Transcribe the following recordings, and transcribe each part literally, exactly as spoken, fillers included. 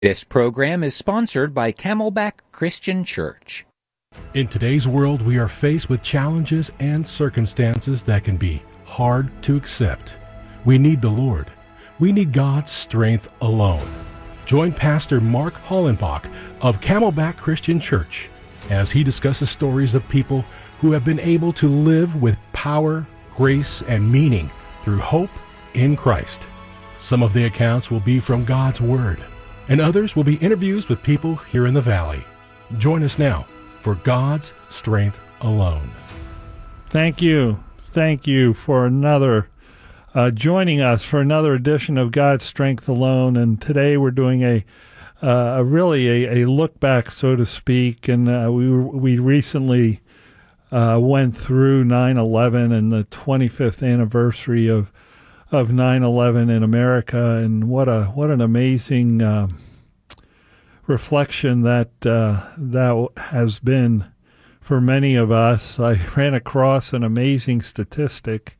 This program is sponsored by Camelback Christian Church. In today's world, we are faced with challenges and circumstances that can be hard to accept. We need the Lord. We need God's strength alone. Join Pastor Mark Hollenbach of Camelback Christian Church as he discusses stories of people who have been able to live with power, grace, and meaning through hope in Christ. Some of the accounts will be from God's Word, and others will be interviews with people here in the Valley. Join us now for God's Strength Alone. Thank you. Thank you for another, uh, joining us for another edition of God's Strength Alone. And today we're doing a, uh, a really a, a look back, so to speak. And uh, we we recently uh, went through nine eleven and the twenty-fifth anniversary of of nine eleven in America, and what a what an amazing uh, reflection that uh, that has been for many of us. I ran across an amazing statistic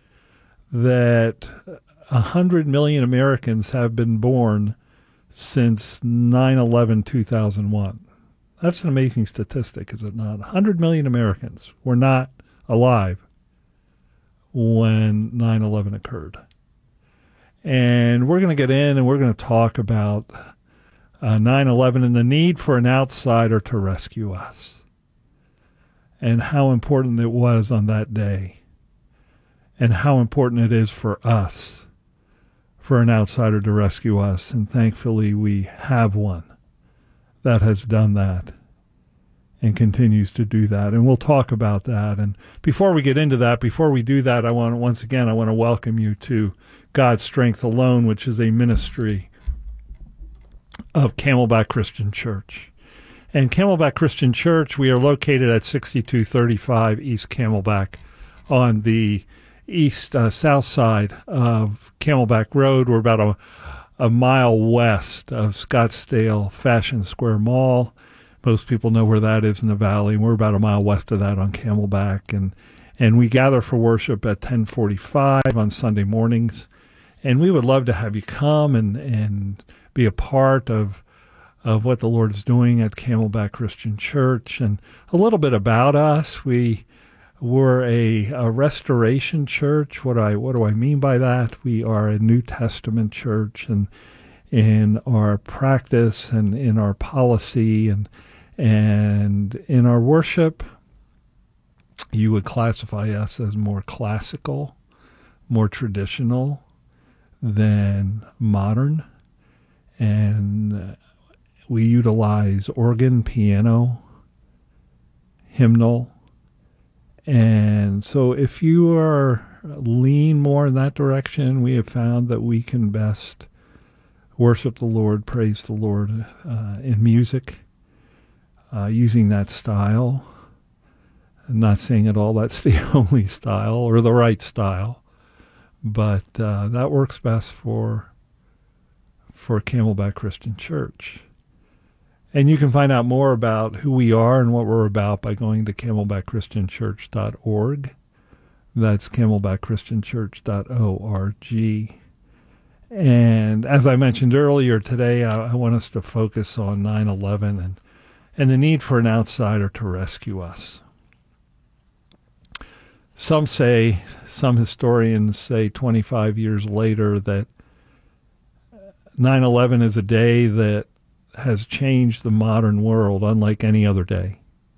that a hundred million Americans have been born since nine eleven two thousand one. That's an amazing statistic, is it not? A hundred million Americans were not alive when nine eleven occurred. And we're going to get in and we're going to talk about uh, nine eleven and the need for an outsider to rescue us, and how important it was on that day, and how important it is for us for an outsider to rescue us. And thankfully we have one that has done that and continues to do that. And we'll talk about that. And before we get into that, before we do that, I want, once again, I want to welcome you to God's Strength Alone, which is a ministry of Camelback Christian Church. And Camelback Christian Church, we are located at sixty-two thirty-five East Camelback on the east, uh, south side of Camelback Road. We're about a, a mile west of Scottsdale Fashion Square Mall. Most people know where that is in the valley. We're about a mile west of that on Camelback, and and we gather for worship at ten forty-five on Sunday mornings. And we would love to have you come and, and be a part of of what the Lord is doing at Camelback Christian Church. And a little bit about us: we we're a, a restoration church. What do I what do I mean by that? We are a New Testament church, and in our practice and in our policy and and in our worship, you would classify us as more classical, more traditional than modern. And we utilize organ, piano, hymnal. And so if you are lean more in that direction, we have found that we can best worship the Lord, praise the Lord uh, in music, uh, using that style. I'm not saying at all that's the only style or the right style, but uh, that works best for for Camelback Christian Church. And you can find out more about who we are and what we're about by going to camelback christian church dot org. That's camelback christian church dot org. And as I mentioned earlier today, I, I want us to focus on nine eleven and, and the need for an outsider to rescue us. Some say, some historians say twenty-five years later, that nine eleven is a day that has changed the modern world unlike any other day.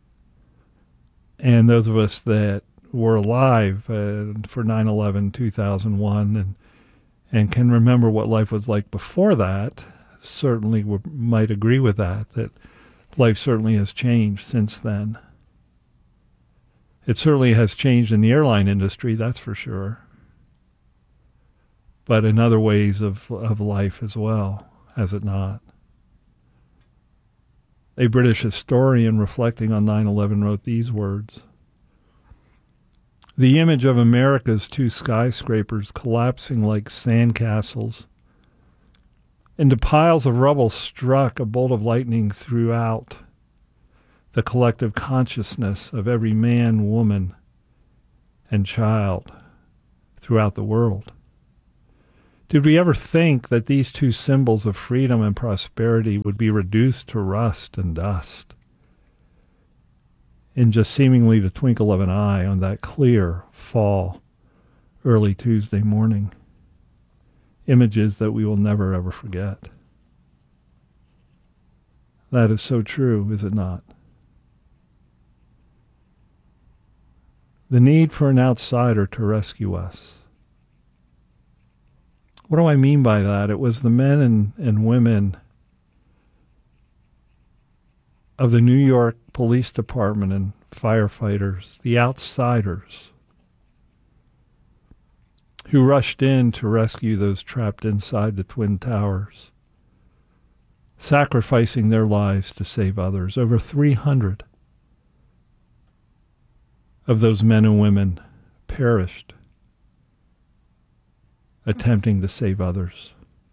And those of us that were alive uh, for nine eleven two thousand one and and can remember what life was like before that, certainly w- might agree with that, that life certainly has changed since then. It certainly has changed in the airline industry, that's for sure, but in other ways of, of life as well, has it not? A British historian reflecting on nine eleven wrote these words: "The image of America's two skyscrapers collapsing like sandcastles into piles of rubble struck a bolt of lightning throughout the collective consciousness of every man, woman, and child throughout the world. Did we ever think that these two symbols of freedom and prosperity would be reduced to rust and dust in just seemingly the twinkle of an eye on that clear fall, early Tuesday morning? Images that we will never ever forget. That is so true, is it not? The need for an outsider to rescue us. What do I mean by that? It was the men and, and women of the New York Police Department and firefighters, the outsiders, who rushed in to rescue those trapped inside the Twin Towers, sacrificing their lives to save others. Over three hundred of those men and women perished attempting to save others.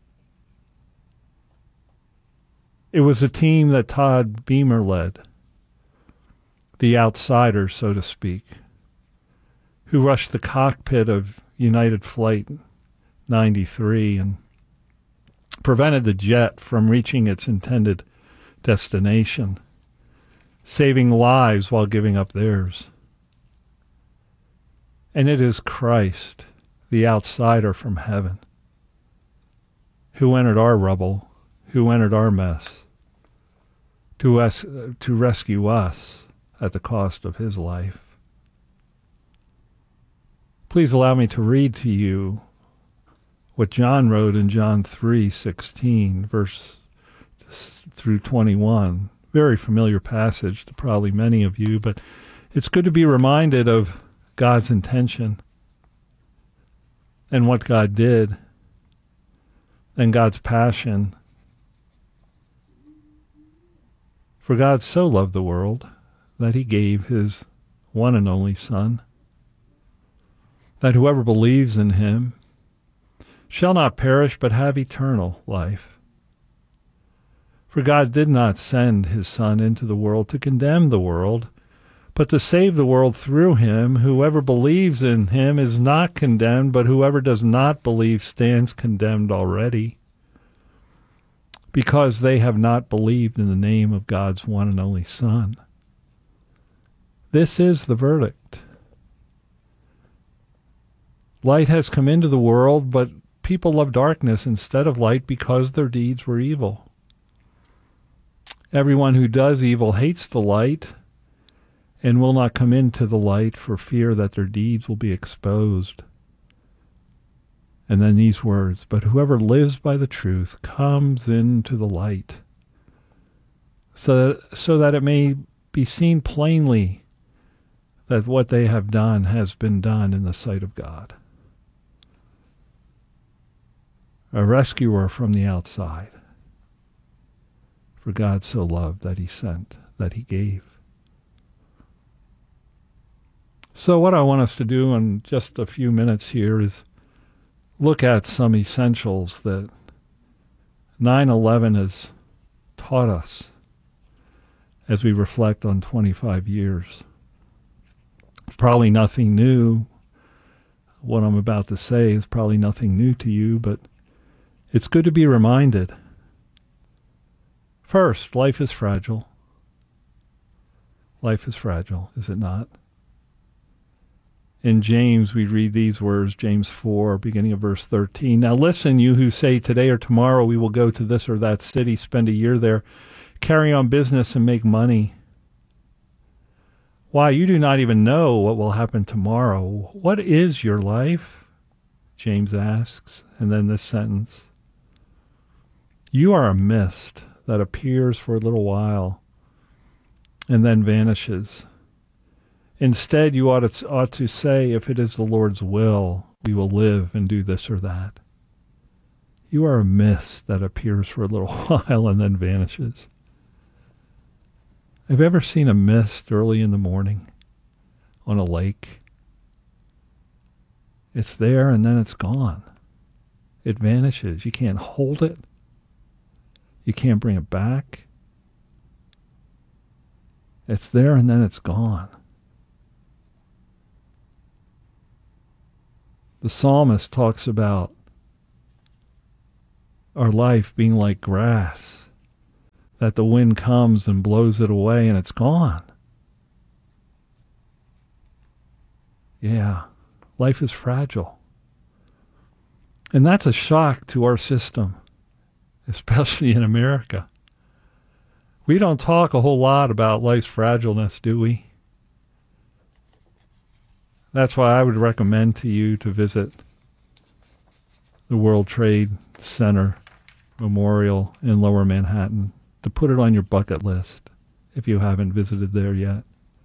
It was a team that Todd Beamer led, the outsiders, so to speak, who rushed the cockpit of United Flight ninety-three and prevented the jet from reaching its intended destination, saving lives while giving up theirs. And it is Christ, the outsider from heaven, who entered our rubble, who entered our mess, to us, to rescue us at the cost of his life. Please allow me to read to you what John wrote in John three sixteen, verse through twenty-one. Very familiar passage to probably many of you, but it's good to be reminded of God's intention and what God did and God's passion. For God so loved the world that he gave his one and only Son, that whoever believes in him shall not perish but have eternal life. For God did not send his Son into the world to condemn the world, but to save the world through him. Whoever believes in him is not condemned, but whoever does not believe stands condemned already, because they have not believed in the name of God's one and only Son. This is the verdict. Light has come into the world, but people love darkness instead of light because their deeds were evil. Everyone who does evil hates the light and will not come into the light for fear that their deeds will be exposed. And then these words, but whoever lives by the truth comes into the light, so that, so that it may be seen plainly that what they have done has been done in the sight of God. A rescuer from the outside. For God so loved that he sent, that he gave. So what I want us to do in just a few minutes here is look at some essentials that nine eleven has taught us as we reflect on twenty-five years. It's probably nothing new. What I'm about to say is probably nothing new to you, but it's good to be reminded. First, life is fragile. Life is fragile, is it not? In James, we read these words, James four, beginning of verse thirteen. Now listen, you who say today or tomorrow we will go to this or that city, spend a year there, carry on business and make money. Why, you do not even know what will happen tomorrow. What is your life? James asks. And then this sentence. You are a mist that appears for a little while and then vanishes. Instead, you ought to, ought to say, if it is the Lord's will, we will live and do this or that. You are a mist that appears for a little while and then vanishes. Have you ever seen a mist early in the morning on a lake? It's there and then it's gone. It vanishes. You can't hold it. You can't bring it back. It's there and then it's gone. The psalmist talks about our life being like grass, that the wind comes and blows it away and it's gone. Yeah, life is fragile. And that's a shock to our system, especially in America. We don't talk a whole lot about life's fragileness, do we? That's why I would recommend to you to visit the World Trade Center Memorial in Lower Manhattan, to put it on your bucket list if you haven't visited there yet.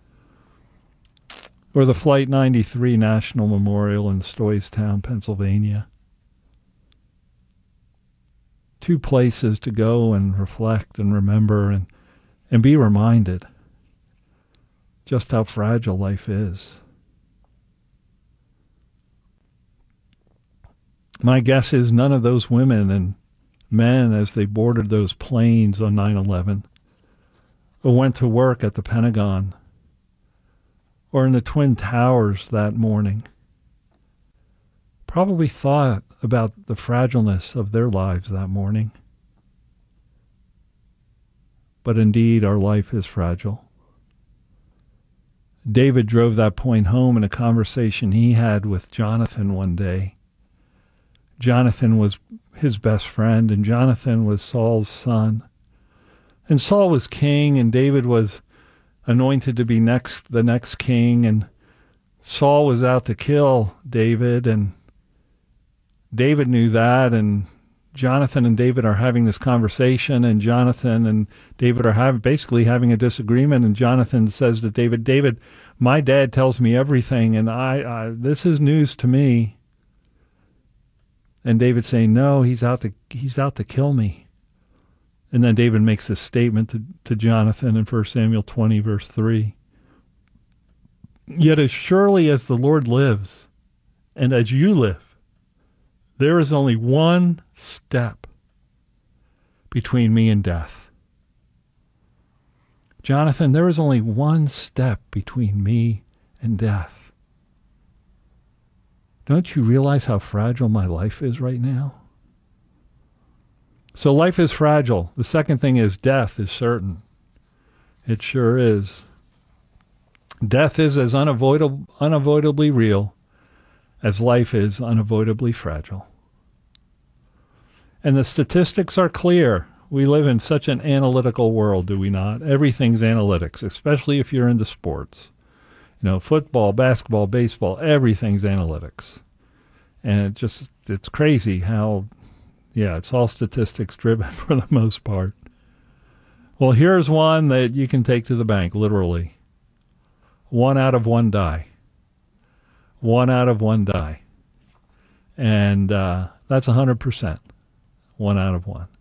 Or the Flight ninety-three National Memorial in Stoystown, Pennsylvania. Two places to go and reflect and remember and, and be reminded just how fragile life is. My guess is none of those women and men, as they boarded those planes on nine eleven, or went to work at the Pentagon, or in the Twin Towers that morning, probably thought about the fragileness of their lives that morning. But indeed, our life is fragile. David drove that point home in a conversation he had with Jonathan one day. Jonathan was his best friend, and Jonathan was Saul's son. And Saul was king, and David was anointed to be next, the next king, and Saul was out to kill David, and David knew that, and Jonathan and David are having this conversation, and Jonathan and David are have, basically having a disagreement, and Jonathan says to David, David, my dad tells me everything, and I, I this is news to me. And David saying, no, he's out to he's out to kill me. And then David makes this statement to, to Jonathan in First Samuel twenty, verse three. Yet as surely as the Lord lives, and as you live, there is only one step between me and death. Jonathan, there is only one step between me and death. Don't you realize how fragile my life is right now? So life is fragile. The second thing is death is certain. It sure is. Death is as unavoidable, unavoidably real as life is unavoidably fragile. And the statistics are clear. We live in such an analytical world, do we not? Everything's analytics, especially if you're into sports. You know, football, basketball, baseball, everything's analytics. And it just, it's crazy how, yeah, it's all statistics driven for the most part. Well, here's one that you can take to the bank, literally. One out of one die. One out of one die. And uh, that's one hundred percent. One out of one.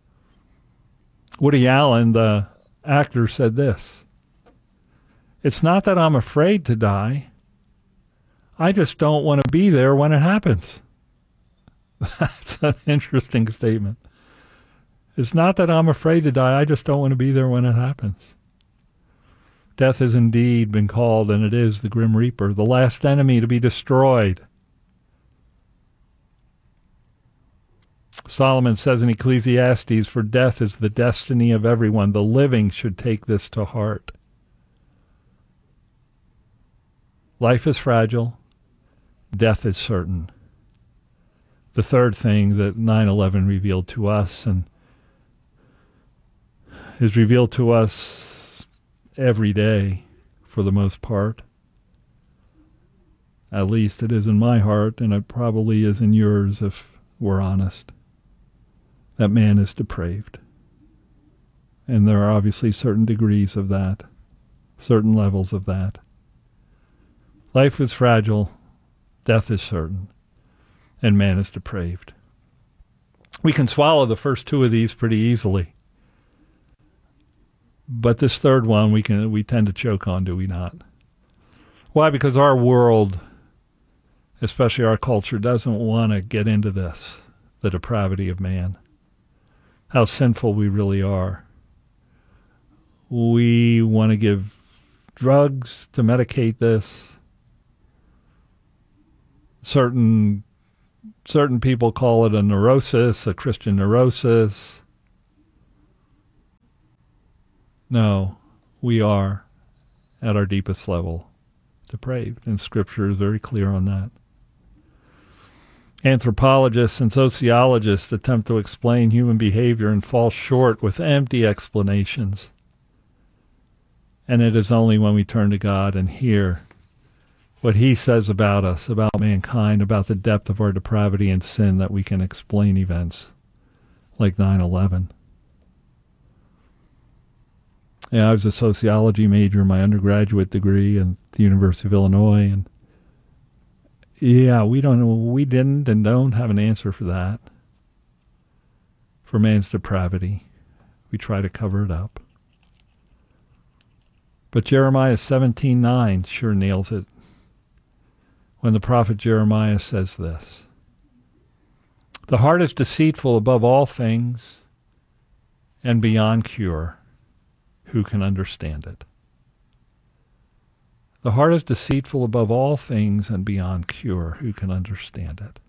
Woody Allen, the actor, said this. It's not that I'm afraid to die. I just don't want to be there when it happens. That's an interesting statement. It's not that I'm afraid to die. I just don't want to be there when it happens. Death has indeed been called, and it is the Grim Reaper, the last enemy to be destroyed. Solomon says in Ecclesiastes, for death is the destiny of everyone. The living should take this to heart. Life is fragile. Death is certain. The third thing that nine eleven revealed to us, and is revealed to us every day for the most part. At least it is in my heart, and it probably is in yours if we're honest. That man is depraved. And there are obviously certain degrees of that, certain levels of that. Life is fragile, death is certain, and man is depraved. We can swallow the first two of these pretty easily. But this third one we can we tend to choke on, do we not? Why? Because our world, especially our culture, doesn't want to get into this, the depravity of man. How sinful we really are. We want to give drugs to medicate this. Certain certain people call it a neurosis, a Christian neurosis. No, we are, at our deepest level, depraved, and Scripture is very clear on that. Anthropologists and sociologists attempt to explain human behavior and fall short with empty explanations. And it is only when we turn to God and hear what he says about us, about mankind, about the depth of our depravity and sin, that we can explain events like nine eleven. Yeah, I was a sociology major in my undergraduate degree at the University of Illinois, and yeah, we don't know, we didn't and don't have an answer for that. For man's depravity. We try to cover it up. But Jeremiah seventeen nine sure nails it when the prophet Jeremiah says this. The heart is deceitful above all things and beyond cure. Who can understand it? The heart is deceitful above all things and beyond cure. Who can understand it?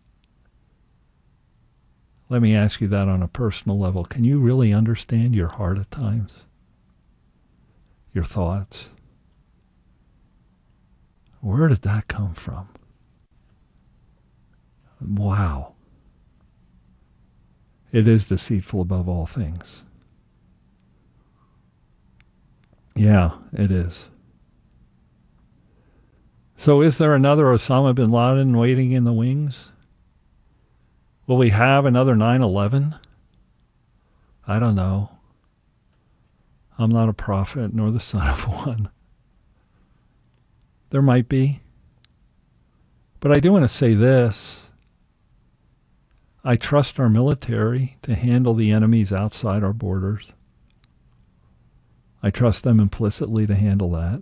Let me ask you that on a personal level. Can you really understand your heart at times? Your thoughts? Where did that come from? Wow. It is deceitful above all things. Yeah, it is. So is there another Osama bin Laden waiting in the wings? Will we have another nine eleven? I don't know. I'm not a prophet nor the son of one. There might be. But I do want to say this. I trust our military to handle the enemies outside our borders. I trust them implicitly to handle that.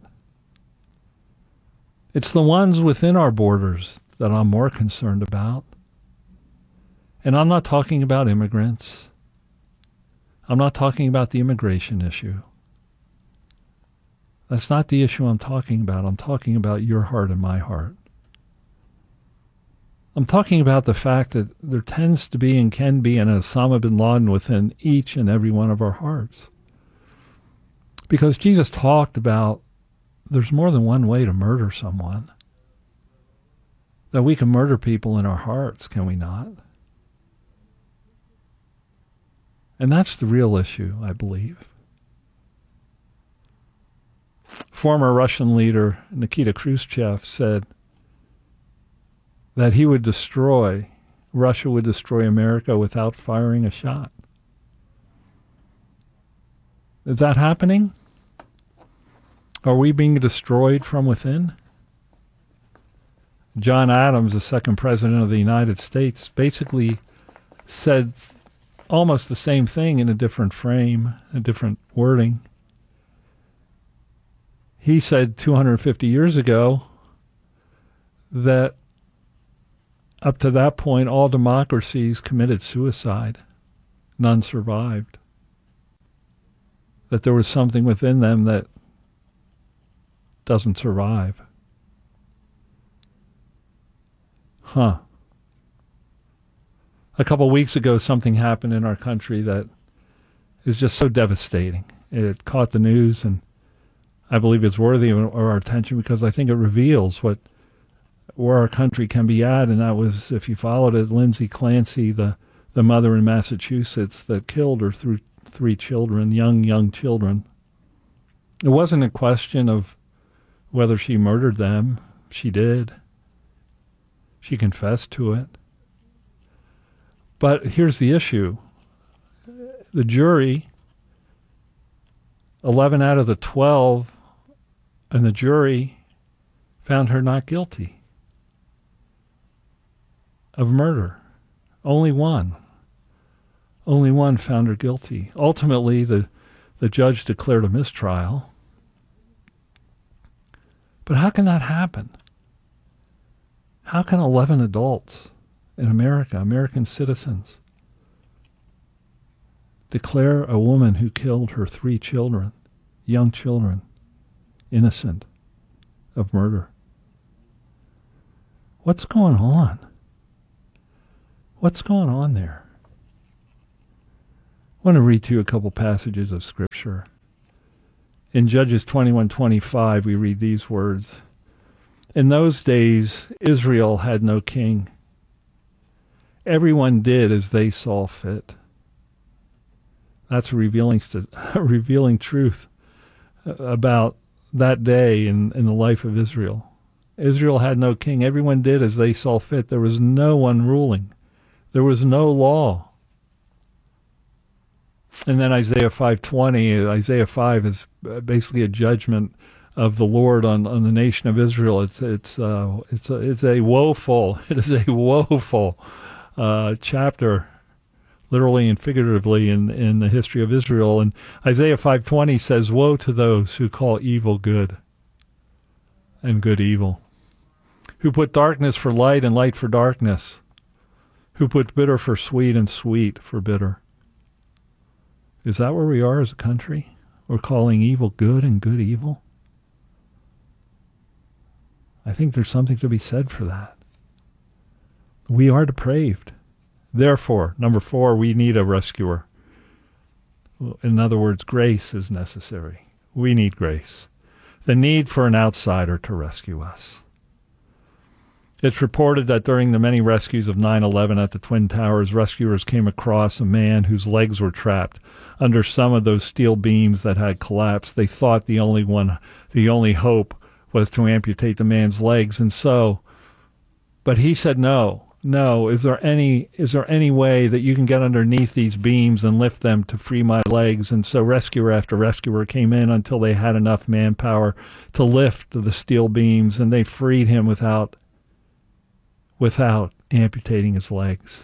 It's the ones within our borders that I'm more concerned about. And I'm not talking about immigrants. I'm not talking about the immigration issue. That's not the issue I'm talking about. I'm talking about your heart and my heart. I'm talking about the fact that there tends to be and can be an Osama bin Laden within each and every one of our hearts. Because Jesus talked about there's more than one way to murder someone. That we can murder people in our hearts, can we not? And that's the real issue, I believe. Former Russian leader Nikita Khrushchev said that he would destroy, Russia would destroy America without firing a shot. Is that happening? Are we being destroyed from within? John Adams, the second president of the United States, basically said almost the same thing in a different frame, a different wording. He said two hundred fifty years ago that up to that point, all democracies committed suicide. None survived. That there was something within them that doesn't survive. Huh. A couple weeks ago, something happened in our country that is just so devastating. It caught the news, and I believe it's worthy of our attention because I think it reveals what where our country can be at, and that was, if you followed it, Lindsay Clancy, the, the mother in Massachusetts that killed her through three children, young, young children. It wasn't a question of whether she murdered them. She did. She confessed to it. But here's the issue. The jury, eleven out of the twelve, and the jury found her not guilty of murder. Only one. Only one found her guilty. Ultimately, the, the judge declared a mistrial. But how can that happen? How can eleven adults in America, American citizens, declare a woman who killed her three children, young children, innocent of murder? What's going on? What's going on there? I want to read to you a couple passages of Scripture. In Judges twenty-one twenty-five, we read these words. In those days, Israel had no king. Everyone did as they saw fit. That's a revealing, st- a revealing truth about that day in, in the life of Israel. Israel had no king. Everyone did as they saw fit. There was no one ruling. There was no law. And then Isaiah five twenty, Isaiah five is basically a judgment of the Lord on, on the nation of Israel. It's it's uh, it's a, it's a woeful it is a woeful uh, chapter, literally and figuratively, in in the history of Israel. And Isaiah five twenty says, "Woe to those who call evil good, and good evil, who put darkness for light and light for darkness, who put bitter for sweet and sweet for bitter." Is that where we are as a country? We're calling evil good and good evil? I think there's something to be said for that. We are depraved. Therefore, number four, we need a rescuer. In other words, grace is necessary. We need grace. The need for an outsider to rescue us. It's reported that during the many rescues of nine eleven at the Twin Towers, rescuers came across a man whose legs were trapped under some of those steel beams that had collapsed. They thought the only one, the only hope was to amputate the man's legs, and so, but he said, no, no, is there any, is there any way that you can get underneath these beams and lift them to free my legs? And so rescuer after rescuer came in until they had enough manpower to lift the steel beams, and they freed him without, without amputating his legs.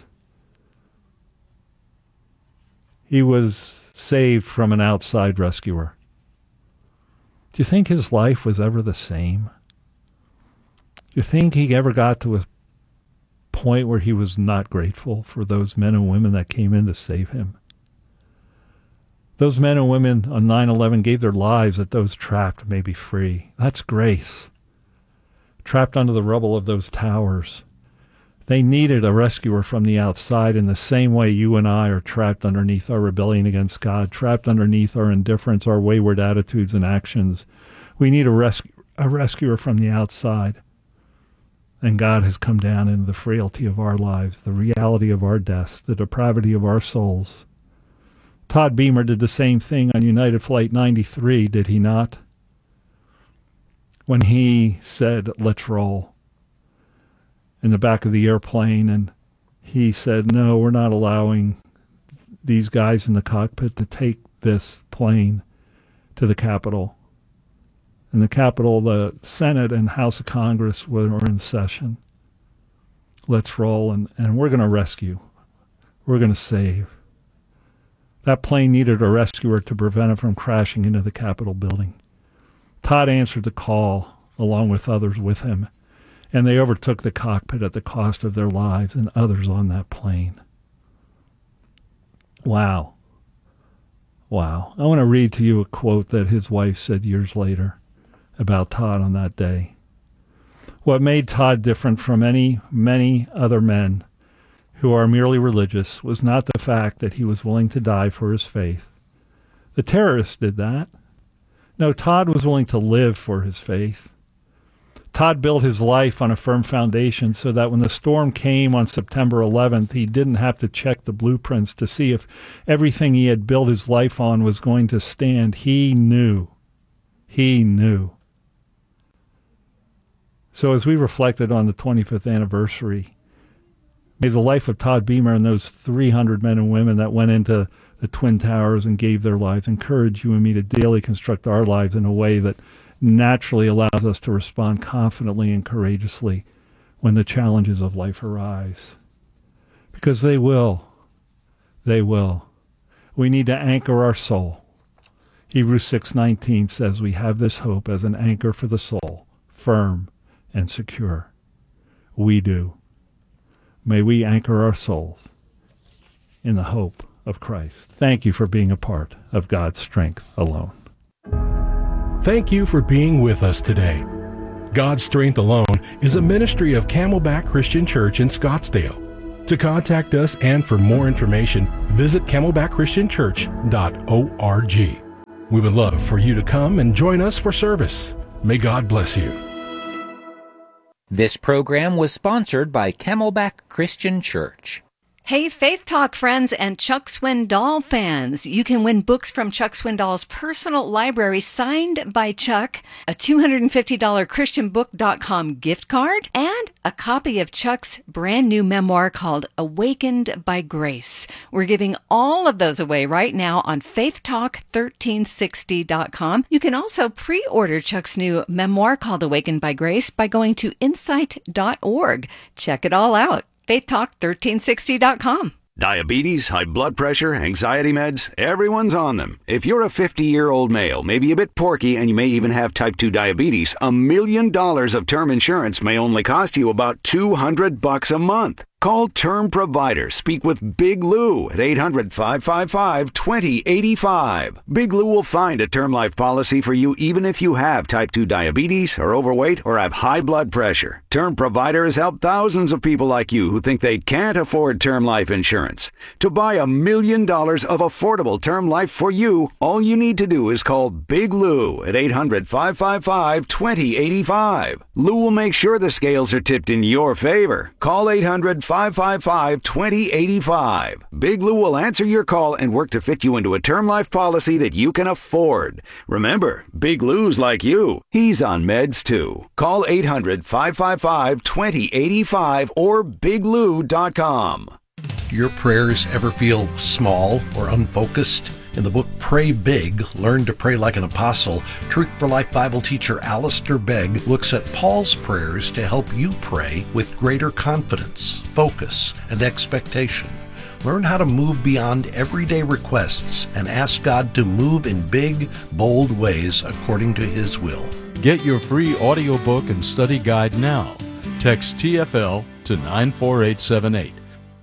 He was saved from an outside rescuer. Do you think his life was ever the same? Do you think he ever got to a point where he was not grateful for those men and women that came in to save him? Those men and women on nine eleven gave their lives that those trapped may be free. That's grace. Trapped under the rubble of those towers. They needed a rescuer from the outside in the same way you and I are trapped underneath our rebellion against God, trapped underneath our indifference, our wayward attitudes and actions. We need a, rescu- a rescuer from the outside. And God has come down into the frailty of our lives, the reality of our deaths, the depravity of our souls. Todd Beamer did the same thing on United Flight ninety-three, did he not? When he said, "Let's roll," in the back of the airplane, and he said, no, we're not allowing these guys in the cockpit to take this plane to the Capitol. In the Capitol, the Senate and House of Congress were in session. Let's roll, and, and we're going to rescue. We're going to save. That plane needed a rescuer to prevent it from crashing into the Capitol building. Todd answered the call, along with others with him, and they overtook the cockpit at the cost of their lives and others on that plane. Wow. Wow. I want to read to you a quote that his wife said years later about Todd on that day. What made Todd different from any, many other men who are merely religious was not the fact that he was willing to die for his faith. The terrorists did that. No, Todd was willing to live for his faith. Todd built his life on a firm foundation so that when the storm came on September eleventh, he didn't have to check the blueprints to see if everything he had built his life on was going to stand. He knew. He knew. So as we reflected on the twenty-fifth anniversary, may the life of Todd Beamer and those three hundred men and women that went into the Twin Towers and gave their lives encourage you and me to daily construct our lives in a way that naturally allows us to respond confidently and courageously when the challenges of life arise. Because they will. They will. We need to anchor our soul. Hebrews six nineteen says we have this hope as an anchor for the soul, firm and secure. We do. May we anchor our souls in the hope of Christ. Thank you for being a part of God's strength alone. Thank you for being with us today. God's Strength Alone is a ministry of Camelback Christian Church in Scottsdale. To contact us and for more information, visit camelback christian church dot org. We would love for you to come and join us for service. May God bless you. This program was sponsored by Camelback Christian Church. Hey, Faith Talk friends and Chuck Swindoll fans. You can win books from Chuck Swindoll's personal library signed by Chuck, a two hundred fifty dollars christian book dot com gift card, and a copy of Chuck's brand new memoir called Awakened by Grace. We're giving all of those away right now on faith talk thirteen sixty dot com. You can also pre-order Chuck's new memoir called Awakened by Grace by going to insight dot org. Check it all out. faith talk thirteen sixty dot com. Diabetes, high blood pressure, anxiety meds, everyone's on them. If you're a fifty-year-old male, maybe a bit porky, and you may even have type two diabetes, a million dollars of term insurance may only cost you about two hundred bucks a month. Call Term Provider. Speak with Big Lou at eight hundred, five five five, two zero eight five. Big Lou will find a term life policy for you even if you have type two diabetes, are overweight, or have high blood pressure. Term Provider has helped thousands of people like you who think they can't afford term life insurance. To buy a million dollars of affordable term life for you, all you need to do is call Big Lou at eight hundred, five five five, two zero eight five. Lou will make sure the scales are tipped in your favor. Call eight hundred, five five five, two zero eight five. Big Lou will answer your call and work to fit you into a term life policy that you can afford. Remember, Big Lou's like you. He's on meds too. Call eight hundred, five five five, two zero eight five or big lou dot com. Your prayers ever feel small or unfocused? In the book Pray Big, Learn to Pray Like an Apostle, Truth for Life Bible teacher Alistair Begg looks at Paul's prayers to help you pray with greater confidence, focus, and expectation. Learn how to move beyond everyday requests and ask God to move in big, bold ways according to His will. Get your free audiobook and study guide now. Text T F L to nine four eight seven eight.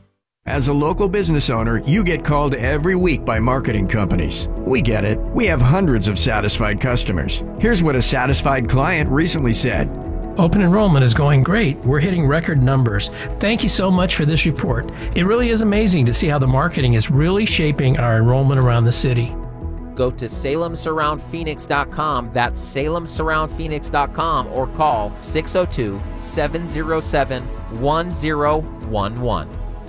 As a local business owner, you get called every week by marketing companies. We get it. We have hundreds of satisfied customers. Here's what a satisfied client recently said. Open enrollment is going great. We're hitting record numbers. Thank you so much for this report. It really is amazing to see how the marketing is really shaping our enrollment around the city. Go to salem surround phoenix dot com. That's salem surround phoenix dot com or call six oh two, seven oh seven, one oh one one.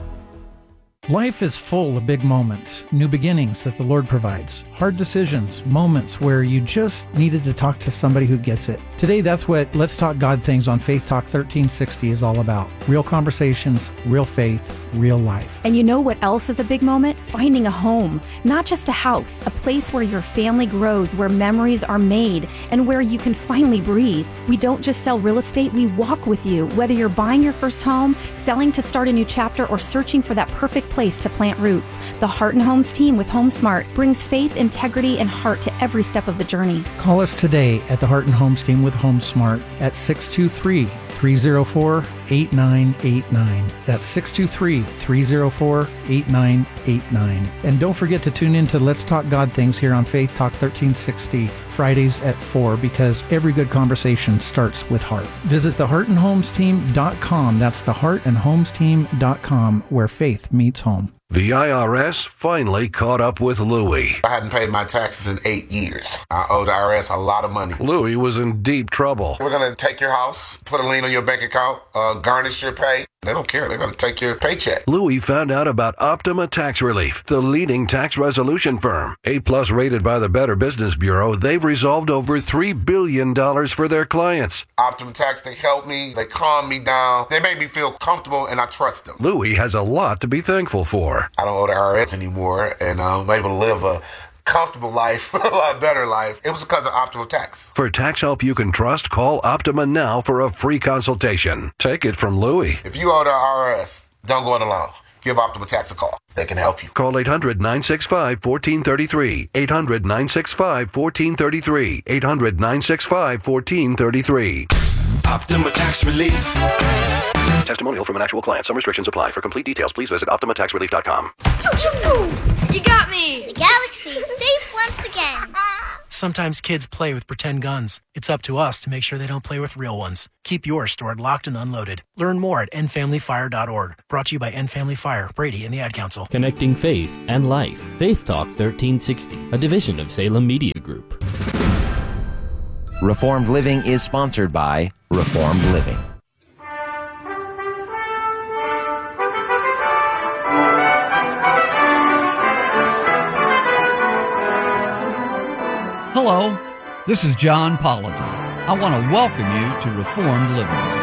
Life is full of big moments, new beginnings that the Lord provides, hard decisions, moments where you just needed to talk to somebody who gets it. Today, that's what Let's Talk God Things on Faith Talk thirteen sixty is all about. Real conversations, real faith, real life. And you know what else is a big moment? Finding a home. Not just a house, a place where your family grows, where memories are made, and where you can finally breathe. We don't just sell real estate, we walk with you. Whether you're buying your first home, selling to start a new chapter, or searching for that perfect place to plant roots, the Heart and Homes team with HomeSmart brings faith, integrity, and heart to every step of the journey. Call us today at the Heart and Homes team with HomeSmart at six two three, three oh four, eight nine eight nine. That's six two three, three oh four, eight nine eight nine. And don't forget to tune in to Let's Talk God Things here on Faith Talk thirteen sixty, Fridays at four, because every good conversation starts with heart. Visit the heart and homes team dot com. That's the heart and homes team dot com, where faith meets home. The I R S finally caught up with Louie. I hadn't paid my taxes in eight years. I owe the I R S a lot of money. Louie was in deep trouble. We're going to take your house, put a lien on your bank account, uh, garnish your pay. They don't care. They're going to take your paycheck. Louie found out about Optima Tax Relief, the leading tax resolution firm. A-plus rated by the Better Business Bureau, they've resolved over three billion dollars for their clients. Optima Tax, they help me. They calm me down. They make me feel comfortable, and I trust them. Louie has a lot to be thankful for. I don't owe the I R S anymore, and I'm able to live a comfortable life, a lot better life. It was because of Optima Tax. For tax help you can trust, call Optima now for a free consultation. Take it from Louie. If you owe the I R S, don't go it alone. Give Optima Tax a call. They can help you. Call eight hundred, nine six five, one four three three. eight hundred, nine six five, one four three three. eight hundred, nine six five, one four three three. Optima Tax Relief. Testimonial from an actual client. Some restrictions apply. For complete details, please visit optima tax relief dot com. You got me! The galaxy is safe once again. sometimes kids play with pretend guns. It's up to us to make sure they don't play with real ones. Keep yours stored locked and unloaded. Learn more at end family fire dot org. Brought to you by End Family Fire, Brady, and the Ad Council. Connecting faith and life. Faith Talk thirteen sixty, a division of Salem Media Group. Reformed Living is sponsored by Reformed Living. Hello, this is John Politan. I want to welcome you to Reformed Living.